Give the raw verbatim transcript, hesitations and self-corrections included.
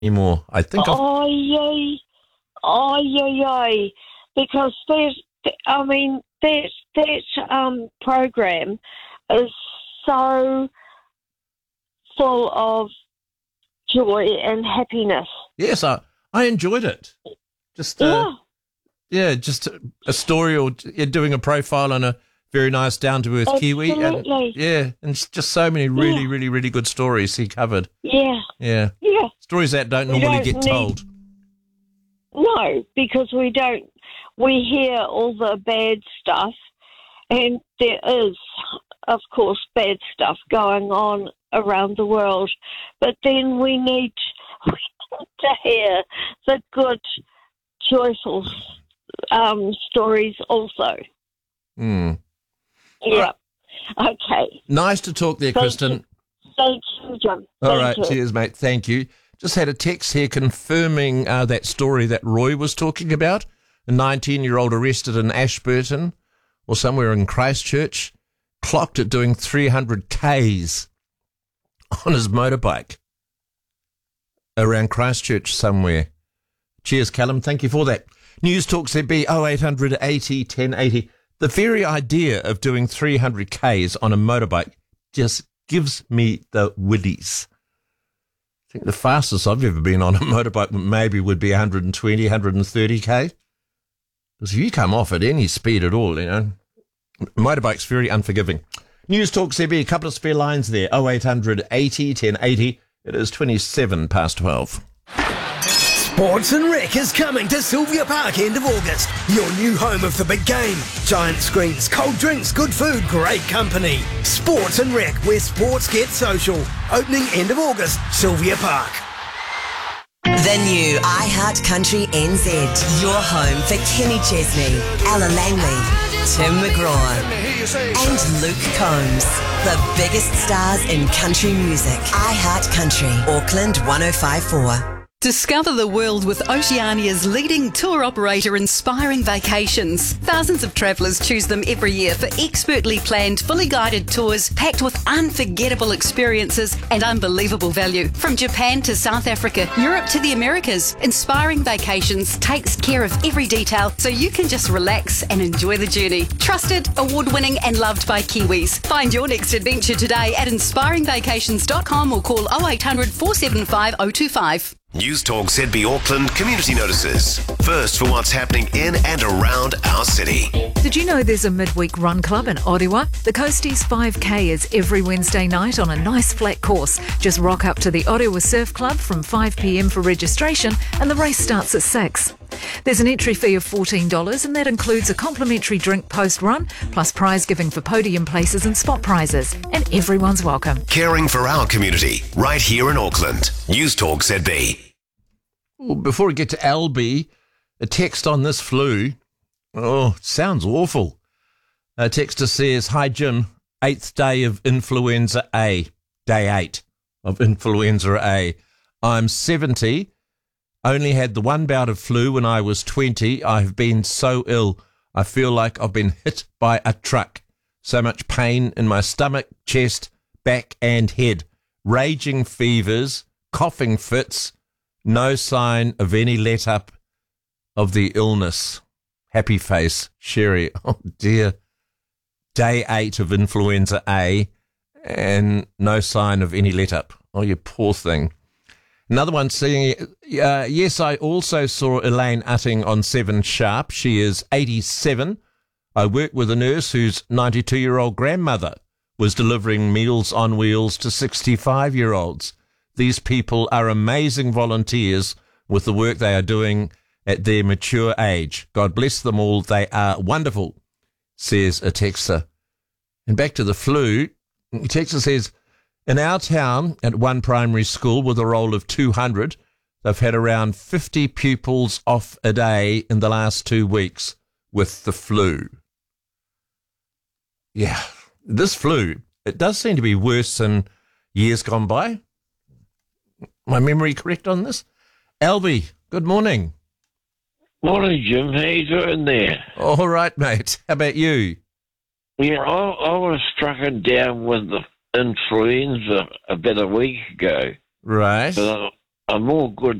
anymore. I think I've... Oh, yay. Oh, yay, yay. Because there's, I mean, that, that um, program is so full of joy and happiness. Yes, I, I enjoyed it. Just, uh, Yeah. yeah, just a, a story or yeah, doing a profile on a very nice, down-to-earth Kiwi. And, Absolutely. yeah, and it's just so many really, Yeah. really, really good stories he covered. Yeah. Yeah. Yeah. Stories that don't We normally don't get need- told. No, because we don't, we hear all the bad stuff, and there is, of course, bad stuff going on around the world, but then we need, we need to hear the good, joyful um, stories also. Mm. Yeah. Okay. Nice to talk there, Thank Kristen. Thank you, Jim. All Thank right, you. cheers, mate. Thank you. Just had a text here confirming uh, that story that Roy was talking about. A nineteen-year-old arrested in Ashburton or somewhere in Christchurch, clocked at doing three hundred kays on his motorbike around Christchurch somewhere. Cheers, Callum. Thank you for that. News Talk Z B oh eight hundred eighty ten eighty. The very idea of doing three hundred kays on a motorbike just gives me the willies. I think the fastest I've ever been on a motorbike maybe would be one twenty, one thirty k. Because if you come off at any speed at all, you know, motorbike's very unforgiving. News Talk C B, a couple of spare lines there. oh eight hundred eighty ten eighty. It is twenty-seven past twelve. Sports and Rec is coming to Sylvia Park end of August. Your new home of the big game. Giant screens, cold drinks, good food, great company. Sports and Rec, where sports get social. Opening end of August, Sylvia Park. The new iHeart Country N Z. Your home for Kenny Chesney, Ella Langley, Tim McGraw, and Luke Combs. The biggest stars in country music. iHeart Country, Auckland one oh five point four. Discover the world with Oceania's leading tour operator, Inspiring Vacations. Thousands of travellers choose them every year for expertly planned, fully guided tours packed with unforgettable experiences and unbelievable value. From Japan to South Africa, Europe to the Americas, Inspiring Vacations takes care of every detail so you can just relax and enjoy the journey. Trusted, award-winning and loved by Kiwis. Find your next adventure today at inspiring vacations dot com or call oh eight hundred four seven five oh two five. News Talk Z B Auckland community notices. First for what's happening in and around our city. Did you know there's a midweek run club in Ottawa? The Coasties five K is every Wednesday night on a nice flat course. Just rock up to the Ottawa Surf Club from five p m for registration and the race starts at six. There's an entry fee of fourteen dollars and that includes a complimentary drink post-run plus prize giving for podium places and spot prizes. And everyone's welcome. Caring for our community right here in Auckland. News Talk Z B. Well, before we get to Albie, a text on this flu. Oh, sounds awful. A texter says, "Hi Jim, eighth day of influenza A, day eight of influenza A. I'm seventy, only had the one bout of flu when I was twenty. I've been so ill, I feel like I've been hit by a truck. So much pain in my stomach, chest, back and head. Raging fevers, coughing fits, no sign of any let-up of the illness. Happy face, Sherry." Oh, dear. Day eight of influenza A and no sign of any let-up. Oh, you poor thing. Another one saying, uh, yes, I also saw Elaine Utting on seven Sharp. She is eighty-seven. I work with a nurse whose ninety-two-year-old grandmother was delivering Meals on Wheels to sixty-five-year-olds. These people are amazing volunteers with the work they are doing at their mature age. God bless them all. They are wonderful, says a texter. And back to the flu, the texter says, in our town at one primary school with a roll of two hundred, they've had around fifty pupils off a day in the last two weeks with the flu. Yeah, this flu, it does seem to be worse than years gone by. My memory correct on this? Albie, good morning. Morning, Jim. How you doing there? All right, mate. How about you? Yeah, I, I was struck down with the influenza about a week ago. Right. But I, a more good